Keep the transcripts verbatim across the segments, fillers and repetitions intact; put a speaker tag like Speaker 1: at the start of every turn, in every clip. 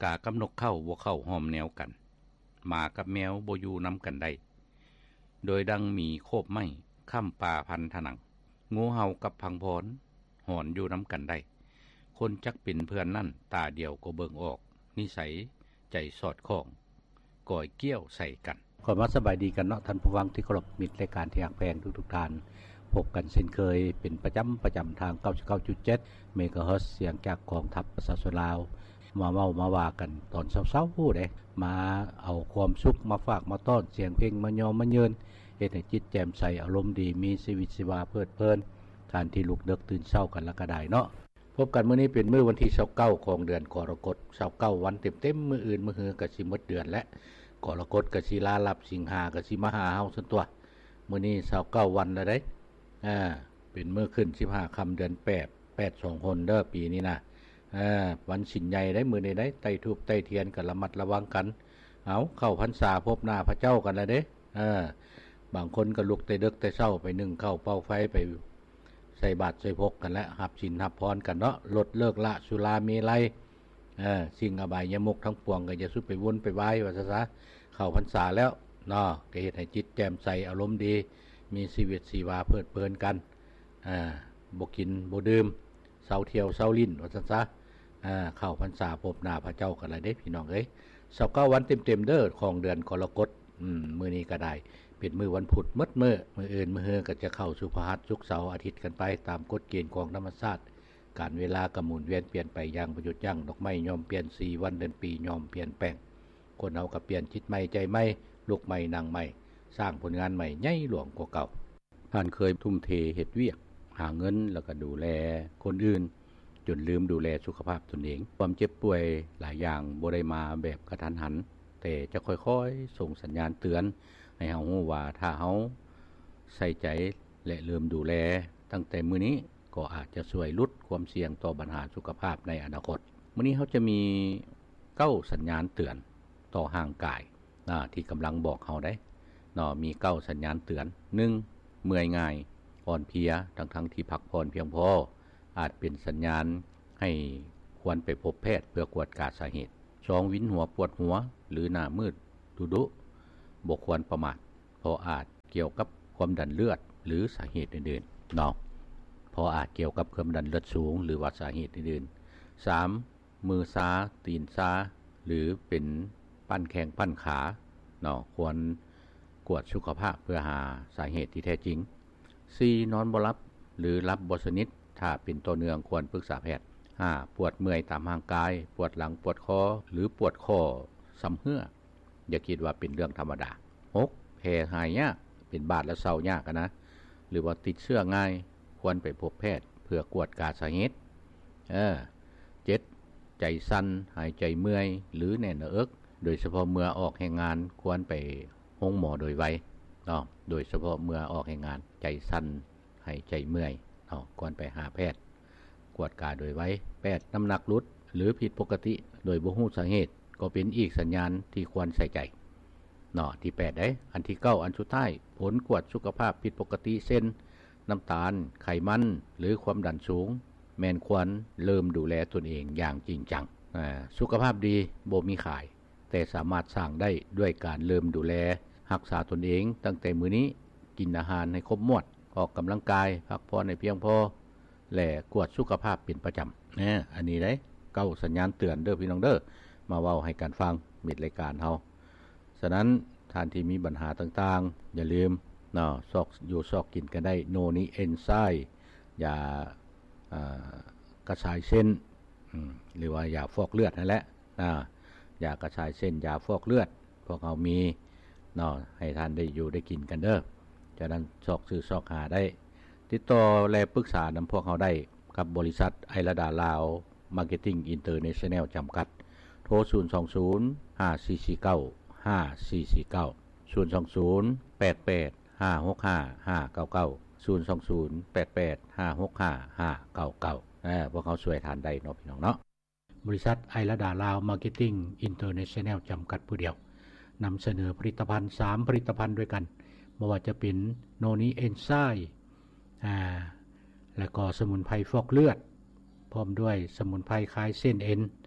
Speaker 1: กากับนกเข้าบ่เข้าหอมแนวกันหมากับแมวบ่อยู่นำกันได้โดยดังมีโคบไม้ค้ำป่าพันถนังงูเห่ากับพังพรหอนอยู่นำกันได้คนจักเป็นเพื่อนนั่นตาเดียวก็เบิ่งออกนิสัยใจสอดคล้องก่อยเกี้ยวใส่กันขอมาสบายดีกันเนาะท่านผู้ฟังที่เคารพมิตรรายการที่ฮักแพงทุกๆท่านพบกันเช่นเคยเป็นประจำประจำทาง เก้าสิบเก้าจุดเจ็ด เมกะเฮิรตซ์เสียงจากกองทัพประชาชนลาวมาเว้ามาว่ากันตอนเช้าๆพู้เด้มาเอาความสุขมาฝากมาต้อนเสียงเพลงมายอมมาเยินเฮ็ดให้จิตแจ่มใสอารมณ์ดีมีชีวิตชีวาเพลิดเพลินท่านที่ลุกดึกตื่นเช้ากันละก็ได้เนาะพบกันมื้อนี้เป็นมื้อวันที่ยี่สิบเก้าของเดือนกรกฎาคมยี่สิบเก้าวันเต็มๆมื้ออื่นมื้อฮือก็สิหมดเดือนและกรกฎก็สิลาลับสิงหาก็สิมาหาเฮาซั่นตัวมื้อนี้ยี่สิบเก้าวันแล้วเด้อ่าเป็นมื้อขึ้นสิบห้าค่ำเดือนแปด แปด สองคนเด้อปีนี้นะอ่าวันสินใหญ่ได้มื้อนี้ได้ไต้ธูปไต้เทียนก็ระมัดระวังกันเอาเข้าพรรษาพบหน้าพระเจ้ากันแล้วเด้เออบางคนก็ลุกแต่ดึกแต่เช้าไปนึ่งข้าวเป่าไฟไปใส่บาตรใส่พกกันแล้วรับศีลรับพรกันเนาะลดเลิกละสุราเมลัยเออสิ่งอบายมุขทั้งปวงก็จะสุดไปวนไปไหว้ว่าซะซะเข้าพรรษาแล้วเนาะก็เฮ็ดให้จิตแจ่มใสอารมณ์ดีมีชีวิตชีวาเพลิดเพลินกันอ่าบ่กินบ่ดื่มเซาเที่ยวเซาลิ้นว่าซั่นซะอ่าเข้าพรรษาพบหน้าพระเจ้ากันแล้วเด้พี่น้องเอ้ยยี่สิบเก้าวันเต็มๆเด้อของเดือนกรกฎาคมอืมมื้อนี้ก็ได้เป็นมื้อวันพุธหมดมื้อมื้ออื่นมื้อฮือก็จะเข้าสู่พฤหัสศุกร์เสาร์อาทิตย์กันไปตามกฎเกณฑ์ของธรรมชาติการเวลาก็หมุนเวียนเปลี่ยนไปอย่างบ่หยุดยั้งดอกไม้ย่อมเปลี่ยนสีวันเดือนปีย่อมเปลี่ยนแปลงคนเฮาก็เปลี่ยนจิตใหม่ใจใหม่ลุกใหม่นั่งใหม่สร้างผลงานใหม่ใหญ่หลวงกว่าเก่าท่านเคยทุ่มเทเฮ็ดเวียกหาเงินแล้วก็ดูแลคนอื่นจนลืมดูแลสุขภาพตนเองความเจ็บป่วยหลายอย่างบ่ได้มาแบบกระทันหันแต่จะค่อยๆส่งสัญญาณเตือนให้เฮารู้ว่าถ้าเฮาใส่ใจและลืมดูแลตั้งแต่มื้อนี้ก็อาจจะช่วยลดความเสี่ยงต่อปัญหาสุขภาพในอนาคตมื้อนี้เฮาจะมีเก้าสัญญาณเตือนต่อร่างกายอ่าที่กำลังบอกเฮาได้เนาะมีเก้าสัญญาณเตือนหนึ่งเมื่อยง่ายอ่อนเพลียทั้งๆที่พักผ่อนเพียงพออาจเป็นสัญญาณให้ควรไปพบแพทย์เพื่อกวดกาสาเหตุสองวินหัวปวดหัวหรือหน้ามืดดุดุบ่ควรประมาทเพราะอาจเกี่ยวกับความดันเลือดหรือสาเหตุอื่นๆเนาะเพราะอาจเกี่ยวกับความดันเลือดสูงหรือว่าสาเหตุอื่นๆสามมือซ้าตีนซ้าหรือเป็นปั้นแข้งปั้นขาเนาะควรกวดสุขภาพเพื่อหาสาเหตุที่แท้จริงสี่นอนบ่หลับหรือหลับบ่สนิทถ้าเป็นต่อเนื่องควรปรึกษาแพทย์ห้าปวดเมื่อยตามร่างกายปวดหลังปวดคอหรือปวดคอซ้ำเหื่ออย่าคิดว่าเป็นเรื่องธรรมดาหกแพ้หายยากเป็นบาดและเศร้ายากนะหรือว่าติดเชื้อง่ายควรไปพบแพทย์เพื่อกวดกาสาเหตุเออเจ็ดใจสั่นหายใจเมื่อยหรือแน่นหน้าอกโดยเฉพาะเมื่อออกแห่งงานควรไปห้องหมอโดยไวเนาะโดยเฉพาะเมื่อออกแห่งงานใจสั่นหายใจเมื่อยเนาะควรไปหาแพทย์กวดกาโดยไวแปดน้ำหนักลดหรือผิดปกติโดยบ่ฮู้สาเหตุก็เป็นอีกสัญญาณที่ควรใส่ใจเนาะที่แปดได้อันที่เก้าอันสุดท้ายผลกวดสุขภาพผิดปกติเช่นน้ำตาลไขมันหรือความดันสูงแม่นควรเริ่มดูแลตนเองอย่างจริงจังอ่าสุขภาพดีบ่มีขายแต่สามารถสร้างได้ด้วยการเริ่มดูแลรักษาตนเองตั้งแต่มื้อนี้กินอาหารให้ครบหมวดออกกำลังกายพักผ่อนให้เพียงพอและกวดสุขภาพเป็นประจำนะอันนี้ได้เก้าสัญญาณเตือนเด้อพี่น้องเด้อมาเว้าให้กันฟังมิดรายการเฮาฉะนั้นท่านที่มีปัญหาต่างๆอย่าลืมเนาะซอกอยู่ซอกกินกันได้โนนิเอนไซม์ยาอ่ากระชายเส้นอืมหรือว่ายาฟอกเลือดนั่นแหละอ่ายากระชายเส้นยาฟอกเลือดพวกเฮามีเนาะให้ท่านได้อยู่ได้กินกันเด้อฉะนั้นซอกซื้อซอกหาได้ติดต่อและปรึกษานำพวกเฮาได้กับบริษัทไอระดาลาวมาร์เก็ตติ้งอินเตอร์เนชั่นแนลจำกัดโทรศูนย์ สอง ศูนย์ ห้า สี่ สี่ เก้า ห้า สี่ สี่ เก้า ศูนย์ สอง ศูนย์ แปด แปด ห้า หก ห้า ห้า เก้า เก้า ศูนย์ สอง ศูนย์ แปด แปด ห้า หก ห้า ห้า เก้า เก้าเอ่อพวกเขาช่วยทานได้เนาะพี่น้องเนาะบริษัทไอระดาลาวมาร์เก็ตติ้งอินเตอร์เนชั่นแนลจำกัดผู้เดียวนำเสนอผลิตภัณฑ์สามผลิตภัณฑ์ด้วยกันไม่ว่าจะเป็นโนนิเอนไซม์อ่าแล้วก็สมุนไพรฟอกเลือดพร้อมด้วยสมุนไพรคลายเส้นเอ็น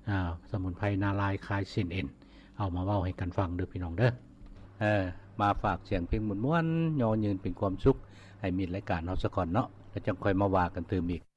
Speaker 2: อ่าสมุนไพรนาลายคลายเส้นเอ็นเอามาเว้าให้กันฟังเด้อพี่น้องเด้อเออมาฝากเสียงเพลงม่วนๆยอยืนเป็นความสุขให้มีรายการเฮาซะก่อนเนาะแล้วจังค่อยมาว่ากันตื่มอีก